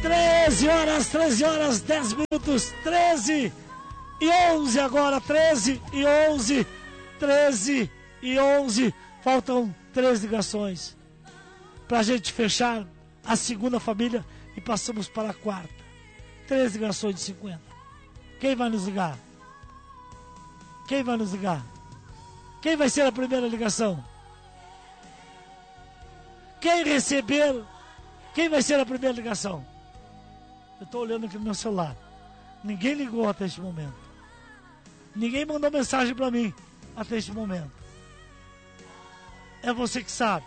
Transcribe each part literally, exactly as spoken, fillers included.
treze horas, treze horas, dez minutos, treze e onze agora, treze e onze, treze e onze, faltam três ligações pra gente fechar a segunda família e passamos para a quarta. Três ligações de cinquenta. Quem vai nos ligar? Quem vai nos ligar? Quem vai ser a primeira ligação? Quem receber? Quem vai ser a primeira ligação? Eu estou olhando aqui no meu celular. Ninguém ligou até este momento. Ninguém mandou mensagem para mim até este momento. É você que sabe.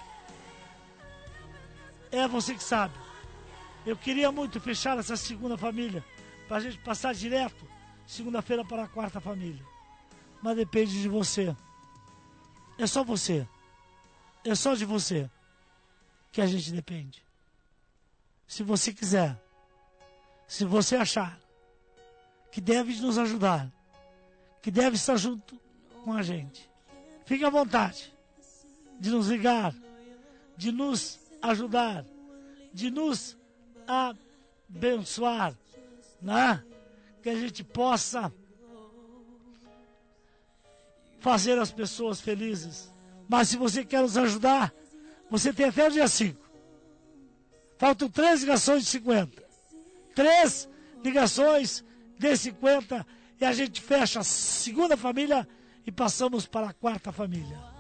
É você que sabe. Eu queria muito fechar essa segunda família para a gente passar direto segunda-feira para a quarta família. Mas depende de você. É só você. É só de você que a gente depende. Se você quiser, se você achar que deve nos ajudar, que deve estar junto com a gente, fique à vontade de nos ligar, de nos ajudar, de nos abençoar, né? Que a gente possa fazer as pessoas felizes. Mas se você quer nos ajudar, você tem até o dia cinco. Faltam três ligações de cinquenta. Três ligações de cinquenta e a gente fecha a segunda família e passamos para a quarta família.